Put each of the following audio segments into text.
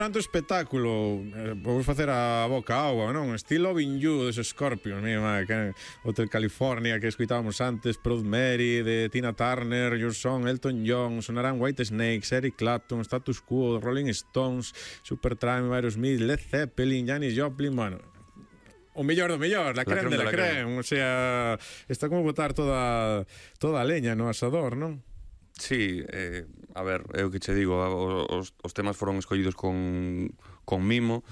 Tanto espectáculo, vou facer a boca agua, non? Estilo Vinju dos Scorpions, mira, que Hotel California que escuitábamos antes, Proud Mary de Tina Turner, Your Song, Elton John, sonarán White Snakes, Eric Clapton, Status Quo, Rolling Stones, Supertramp, Aerosmith, Led Zeppelin, Janis Joplin, bueno, o mellor do mellor, la creme de la creme, o sea, está como botar toda a leña no asador, non? Sí, a ver, é o que che digo, os temas foron escollidos con mimo,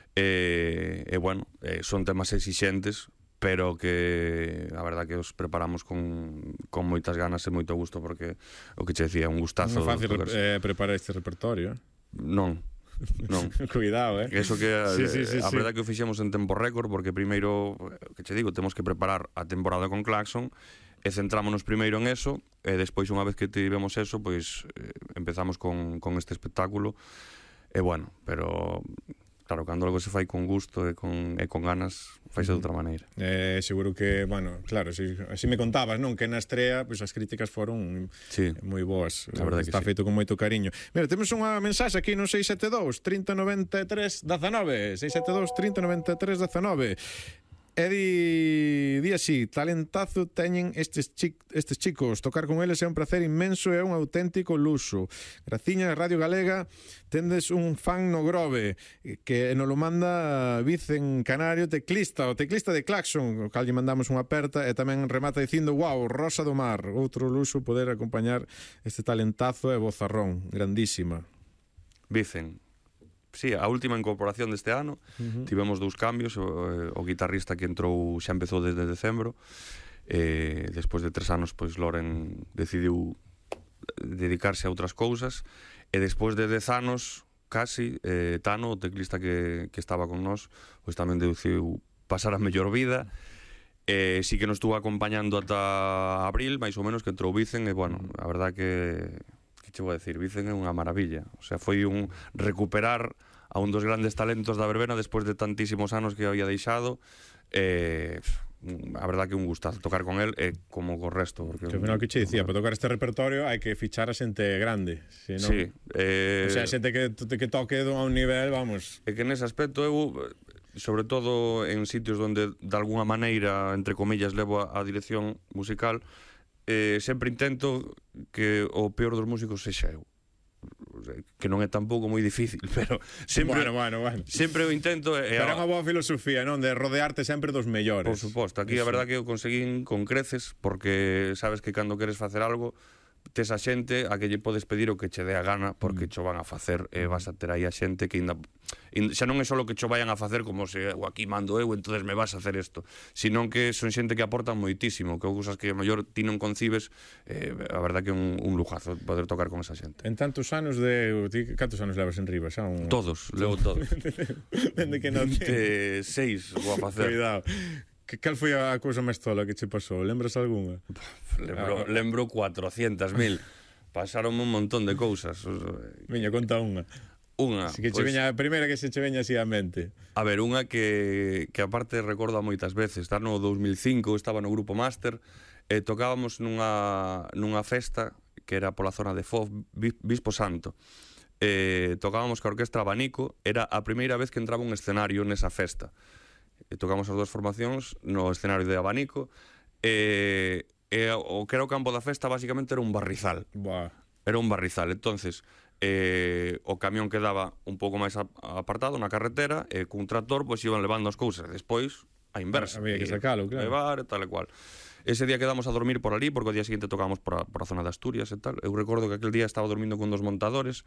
bueno, son temas exixentes, pero que a verdad que os preparamos con moitas ganas e moito gusto, porque o que che decía, un gustazo. Non é fácil preparar este repertorio, Non. Cuidado, Eso que sí. a verdad que o fixemos en tempo récord, porque primeiro, que che digo, temos que preparar a temporada con Claxon e centrámonos primeiro en eso, e despois unha vez que tivemos eso, pois empezamos con este espectáculo. E bueno, pero claro, cando algo se fai con gusto e con ganas, faise de outra maneira. Seguro que, bueno, claro, así me contabas, non? Que na estrea, pois as críticas foron moi boas. A verdade está feito con moito cariño. Mira, temos unha mensaxe aquí no 672 3093 19 672 3093 19. E di así: talentazo teñen estes chicos, tocar con eles é un placer inmenso e un auténtico luxo. Graciña, Radio Galega, tendes un fan no Grove, que nos lo manda Vicen Canario, teclista, o teclista de Claxon, o cal lle mandamos unha aperta, e tamén remata dicindo: wow, Rosa do Mar, outro luxo poder acompañar este talentazo e vozarrón, grandísima. Vicen, sí, a última incorporación deste ano, tivemos dous cambios, o guitarrista que entrou xa empezou desde decembro, despois de 3 anos, pois Loren decidiu dedicarse a outras cousas, e despois de 10 anos, casi, Tano, o teclista que estaba con nós, pois tamén decidiu pasar a mellor vida, sí que nos estuvo acompañando ata abril, máis ou menos, que entrou Vicen, e bueno, a verdad que che vou a decir, Vicen é unha maravilla, o sea, foi un recuperar a un dos grandes talentos da verbena despois de tantísimos anos que había deixado. A verdad que un gustazo tocar con el e como co resto, porque que final que che dicía, para tocar este repertorio hai que fichar a xente grande, senón, sí, o sea, xente que toque a un nivel, vamos. É que nese aspecto eu, sobre todo en sitios onde de alguna maneira, entre comillas, levo a dirección musical, sempre intento que o peor dos músicos sexa eu, que non é tampouco moi difícil, pero sempre bueno. sempre o intento. Pero é unha boa filosofía, non? De rodearte sempre dos mellores. Por suposto, aquí a verdad que eu conseguín con creces, porque sabes que cando queres facer algo tes a xente a que lle podes pedir o que che dé a gana, porque cho van a facer, e vas a ter aí a xente que xa non é só que cho vayan a facer como se aquí mando eu, entonces me vas a hacer isto, senón que son xente que aportan moitísimo, que cousas que a mellor ti non concibes. A verdad que é un lujazo poder tocar con esa xente. En tantos anos cantos anos levas en riba? Todos, levo todos. Dende que non 26 vou a facer. Cuidado. Cal foi a cousa máis tola que che pasou? Lembras algunha? Lembro 400.000. Pasaronme un montón de cousas. Viña, conta unha. Si que che veña a primeira que se che veña así a mente. A ver, unha que aparte recordo moitas veces. Está no 2005, estaba no Grupo Máster, e tocábamos nunha festa que era pola zona de Foz, Bispo Santo. Tocábamos ca Orquestra Abanico, era a primeira vez que entraba un escenario nesa festa. Tocamos as dúas formacións no escenario de Abanico, o que era o campo da festa basicamente era un barrizal. Era un barrizal, entonces o camión quedaba un pouco máis apartado na carretera, e cun tractor pois iban levando as cousas, despois a inversa, había que sacalo, claro, levar e tal e cual. Ese día quedamos a dormir por ali, porque o día seguinte tocábamos por a zona de Asturias e tal. Eu recordo que aquel día estaba dormindo con dos montadores,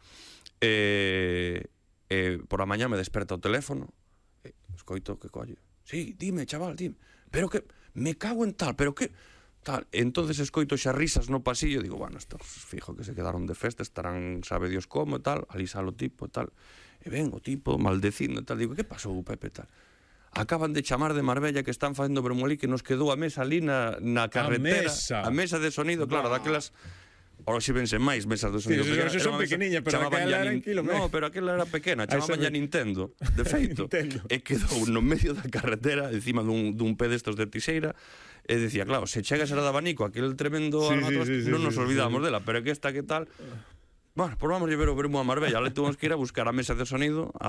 por a mañá me desperta o teléfono, escoito que colle. Sí, dime, chaval, dime. Pero que, me cago en tal, pero que... Tal. Entonces escoito xa risas no pasillo, digo, bueno, estos fijo que se quedaron de festa, estarán, sabe Dios como, e tal, ali sale o tipo, e tal. E ven o tipo maldecindo, e tal. Digo, que pasou, Pepe, tal? Acaban de chamar de Marbella que están facendo vermolí, que nos quedou a mesa ali na carretera. A mesa de sonido, claro, daquelas... Ahora si vense máis mesas de sonido. Sí, son pequeniñas, pero aquela era en kilómetros. No, pero aquela era pequena, chamaban ya Nintendo, de feito. E quedou no medio da carretera, encima dun pé destos de Tixeira, e decía, claro, se chegas era de Abanico, aquel tremendo... non nos olvidamos dela, pero que esta que tal... Bueno, pues vamos a ver o Vermo a Marbella. Le tuvimos que ir a buscar a mesa de sonido